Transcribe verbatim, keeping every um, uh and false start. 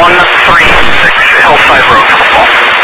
one three six Hillside Road for the fall.